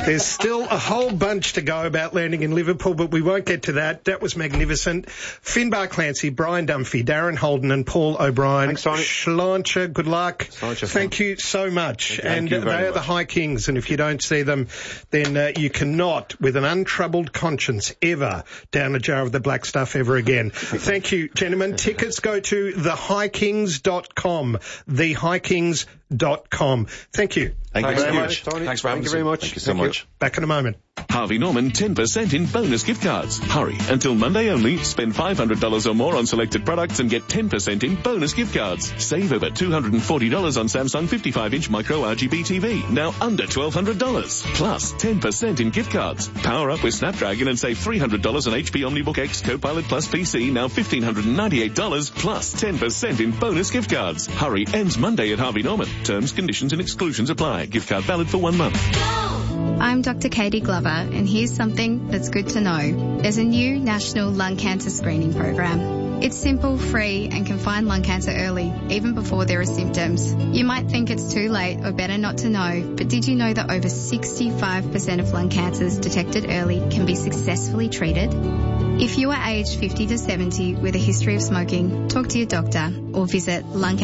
There's still a whole bunch to go about landing in Liverpool, but we won't get to that. That was magnificent. Finbar Clancy, Brian Dunphy, Darren Holden and Paul O'Brien. Thanks, Tony. Schlancher, good luck. Thank you so much. Thank you very they are much. the High Kings, and if you don't see them, then you cannot, with an untroubled conscience, ever down a jar of the black stuff ever again. Thank you, gentlemen. Tickets go to thehighkings.com. Thehighkings.com. Thank you. Thank you very much, Tony. Thanks for having us. Thank you very much. Thank you so much. Back in a moment. Harvey Norman 10% in bonus gift cards. Hurry, until Monday only. Spend $500 or more on selected products and get 10% in bonus gift cards. Save over $240 on Samsung 55-inch micro RGB TV, now under $1,200. Plus 10% in gift cards. Power up with Snapdragon and save $300 on HP OmniBook X Copilot Plus PC, now $1,598. Plus 10% in bonus gift cards. Hurry, ends Monday at Harvey Norman. Terms, conditions and exclusions apply. Gift card valid for 1 month. I'm Dr. Katie Glover, and here's something that's good to know. There's a new national lung cancer screening program. It's simple, free, and can find lung cancer early, even before there are symptoms. You might think it's too late or better not to know, but did you know that over 65% of lung cancers detected early can be successfully treated? If you are aged 50 to 70 with a history of smoking, talk to your doctor or visit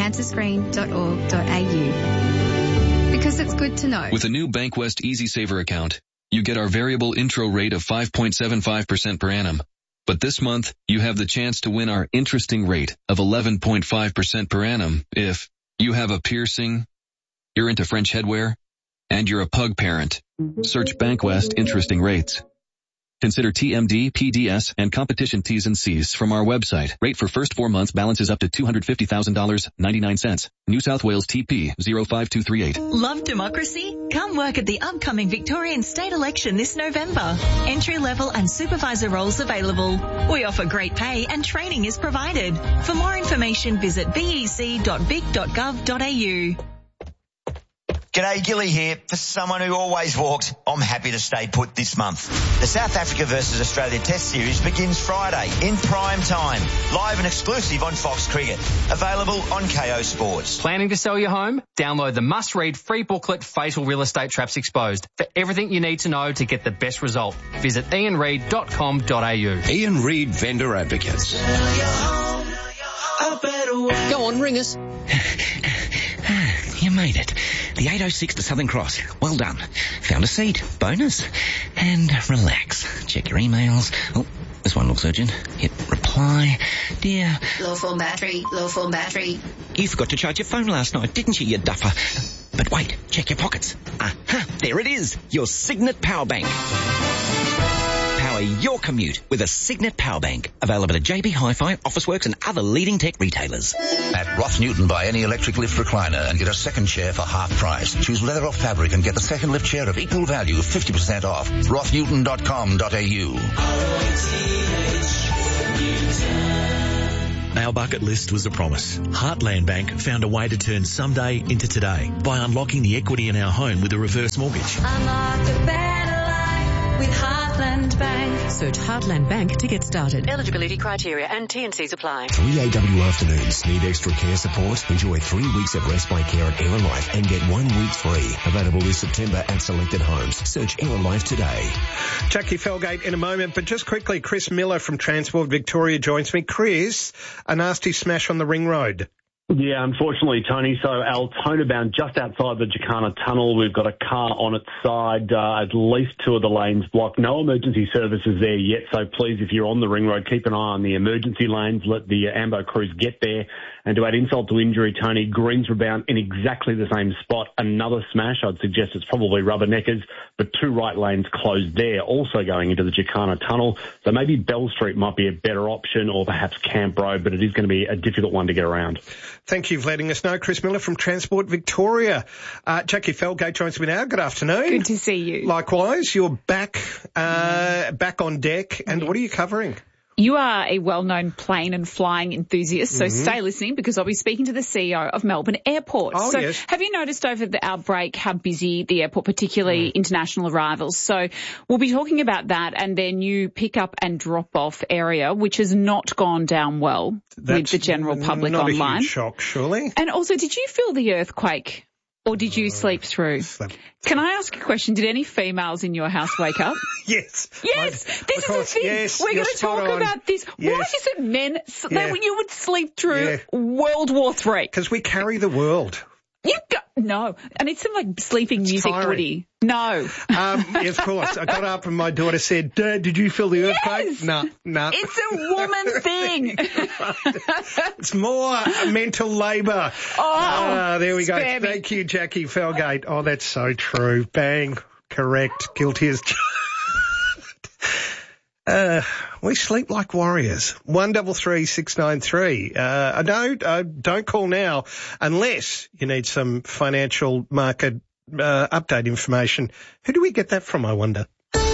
lungcancerscreen.org.au. Because it's good to know. With a new Bankwest Easy Saver account, you get our variable intro rate of 5.75% per annum. But this month, you have the chance to win our interesting rate of 11.5% per annum if you have a piercing, you're into French headwear, and you're a pug parent. Search Bankwest Interesting Rates. Consider TMD, PDS, and competition T's and C's from our website. Rate for first 4 months balances up to $250,000, 99 cents. New South Wales TP 05238. Love democracy? Come work at the upcoming Victorian state election this November. Entry-level and supervisor roles available. We offer great pay and training is provided. For more information, visit bec.vic.gov.au. G'day, Gilly here. For someone who always walks, I'm happy to stay put this month. The South Africa versus Australia Test Series begins Friday in prime time. Live and exclusive on Fox Cricket. Available on KO Sports. Planning to sell your home? Download the must-read free booklet Fatal Real Estate Traps Exposed for everything you need to know to get the best result. Visit ianreid.com.au. Ian Reid Vendor Advocates. Go on, ring us. You made it. The 806 to Southern Cross. Well done. Found a seat. Bonus. And relax. Check your emails. Oh, this one looks urgent. Hit reply. Dear. Low form battery. Low form battery. You forgot to charge your phone last night, didn't you duffer? But wait, check your pockets. Aha, there it is. Your Signet Power Bank. Power your commute with a Signet Power Bank. Available at JB Hi-Fi, Officeworks and other leading tech retailers. At Roth Newton, buy any electric lift recliner and get a second chair for half price. Choose leather or fabric and get the second lift chair of equal value, 50% off. RothNewton.com.au. Our bucket list was a promise. Heartland Bank found a way to turn someday into today by unlocking the equity in our home with a reverse mortgage. Unlock a better life with Heartland Bank. Search Heartland Bank to get started. Eligibility criteria and T&Cs apply. 3 AW afternoons. Need extra care support? Enjoy 3 weeks of respite care at Air Life and get 1 week free. Available this September at selected homes. Search Air Life today. Jackie Felgate in a moment, but just quickly, Chris Miller from Transport Victoria joins me. Chris, a nasty smash on the ring road. Yeah, unfortunately, Tony. So Altona bound just outside the Jacana Tunnel. We've got a car on its side, at least 2 of the lanes blocked. No emergency services there yet, so please, if you're on the ring road, keep an eye on the emergency lanes. Let the AMBO crews get there. And to add insult to injury, Tony, Greens were bound in exactly the same spot. Another smash. I'd suggest it's probably rubberneckers, but 2 right lanes closed there, also going into the Jacana Tunnel. So maybe Bell Street might be a better option, or perhaps Camp Road, but it is going to be a difficult one to get around. Thank you for letting us know. Chris Miller from Transport Victoria. Jackie Felgate joins me now. Good afternoon. Good to see you. Likewise, you're back on deck. And what are you covering? You are a well-known plane and flying enthusiast, so stay listening because I'll be speaking to the CEO of Melbourne Airport. Oh, so yes. Have you noticed over the outbreak how busy the airport, particularly international arrivals? So we'll be talking about that and their new pick-up and drop-off area, which has not gone down well with the general public not online. A huge shock, surely. And also, did you feel the earthquake Or did you sleep through? Can I ask a question? Did any females in your house wake up? Yes. Yes. This is the thing. Yes, we're going to talk about this. Yes. Why is it men that you would sleep through World War III? Because we carry the world. No. And it's some like sleeping music, Woody. No. Of course. I got up and my daughter said, Dad, did you feel the earthquake? No. It's a woman thing. It's more mental labour. Oh, there we go. Thank you, Jackie Felgate. Oh, that's so true. Bang. Correct. Guilty as we sleep like warriors. 133 693. Don't call now unless you need some financial market update information. Who do we get that from, I wonder?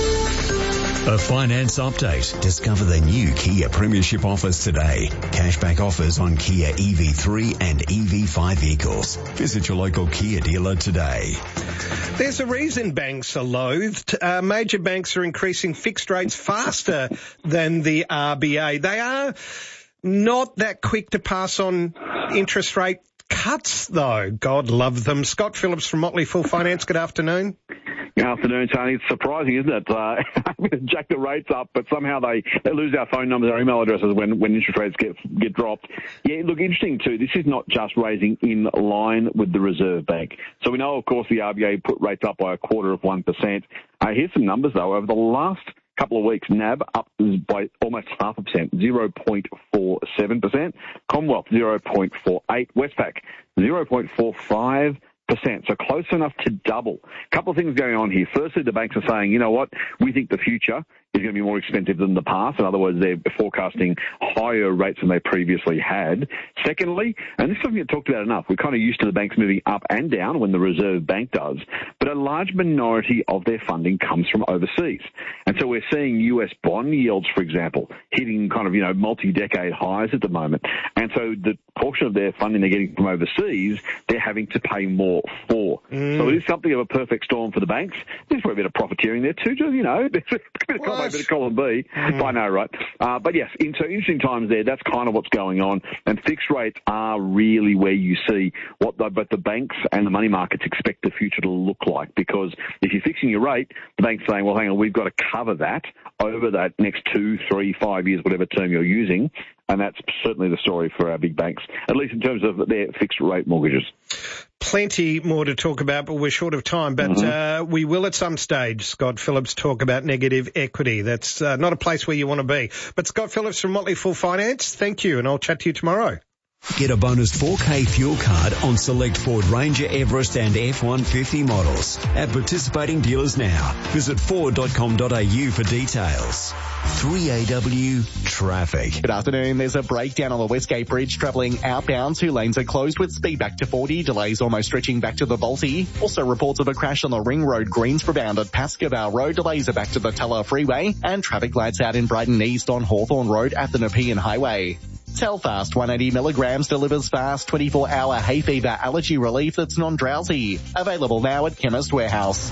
A finance update. Discover the new Kia Premiership offers today. Cashback offers on Kia EV3 and EV5 vehicles. Visit your local Kia dealer today. There's a reason banks are loathed. Major banks are increasing fixed rates faster than the RBA. They are not that quick to pass on interest rate cuts, though. God love them. Scott Phillips from Motley Fool Finance. Good afternoon. Good afternoon, Tony. It's surprising, isn't it? We jack the rates up, but somehow they lose our phone numbers, our email addresses when interest rates get dropped. Yeah, look, interesting too. This is not just raising in line with the Reserve Bank. So we know, of course, the RBA put rates up by 0.25%. Here's some numbers, though. Over the last couple of weeks, NAB up by almost 0.5%, 0.47%. Commonwealth, 0.48%. Westpac, 0.45%. So close enough to double. A couple of things going on here. Firstly, the banks are saying, you know what, we think the future is going to be more expensive than the past. In other words, they're forecasting higher rates than they previously had. Secondly, and this is something that's talked about enough, we're kind of used to the banks moving up and down when the Reserve Bank does, but a large minority of their funding comes from overseas. And so we're seeing US bond yields, for example, hitting kind of, multi-decade highs at the moment. And so the portion of their funding they're getting from overseas, they're having to pay more for. So it is something of a perfect storm for the banks. There's probably a bit of profiteering there too, there's a bit of column A, bit of column B. I know, right? But yes, so interesting times there. That's kind of what's going on. And fixed rates are really where you see what both the banks and the money markets expect the future to look like. Because if you're fixing your rate, the bank's saying, well, hang on, we've got to cover that over that next 2, 3, 5 years, whatever term you're using. And that's certainly the story for our big banks, at least in terms of their fixed rate mortgages. Plenty more to talk about, but we're short of time. But we will at some stage, Scott Phillips, talk about negative equity. That's not a place where you want to be. But Scott Phillips from Motley Fool Finance, thank you, and I'll chat to you tomorrow. Get a bonus 4K fuel card on select Ford Ranger, Everest and F-150 models at participating dealers now. Visit Ford.com.au for details. 3AW Traffic. Good afternoon. There's a breakdown on the Westgate Bridge travelling outbound. 2 lanes are closed with speed back to 40. Delays almost stretching back to the Balti. Also reports of a crash on the Ring Road Greensboro bound at Pascoe Road. Delays are back to the Teller Freeway and traffic lights out in Brighton East on Hawthorne Road at the Nepean Highway. Telfast 180 milligrams delivers fast 24-hour hay fever allergy relief that's non-drowsy. Available now at Chemist Warehouse.